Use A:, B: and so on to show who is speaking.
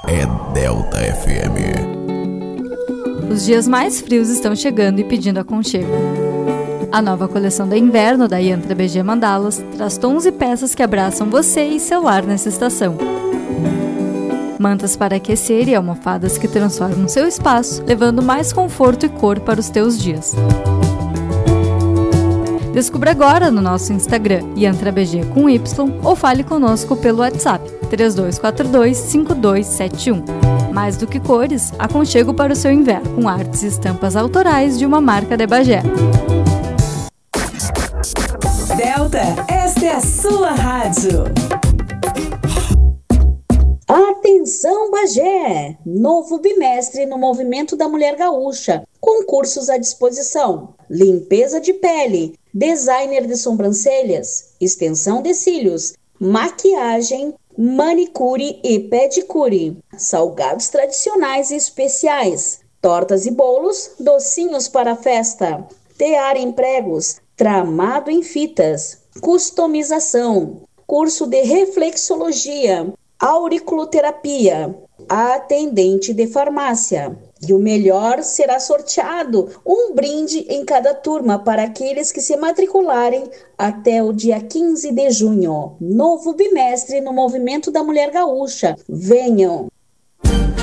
A: é Delta FM.
B: Os dias mais frios estão chegando e pedindo aconchego. A nova coleção de inverno da Yantra BG Mandalas traz tons e peças que abraçam você e seu lar nessa estação. Mantas para aquecer e almofadas que transformam seu espaço, levando mais conforto e cor para os teus dias. Descubra agora no nosso Instagram, YantraBG com Y, ou fale conosco pelo WhatsApp 3242-5271. Mais do que cores, aconchego para o seu inverno, com artes e estampas autorais de uma marca de Bagé.
C: Delta, esta é a sua rádio.
D: Atenção Bagé! Novo bimestre no Movimento da Mulher Gaúcha. Concursos à disposição. Limpeza de pele, designer de sobrancelhas, extensão de cílios, maquiagem, manicure e pedicure. Salgados tradicionais e especiais. Tortas e bolos, docinhos para a festa. Tear em pregos, tramado em fitas. Customização. Curso de reflexologia. Auriculoterapia, atendente de farmácia. E o melhor será sorteado um brinde em cada turma para aqueles que se matricularem até o dia 15 de junho. Novo bimestre no Movimento da Mulher Gaúcha. Venham!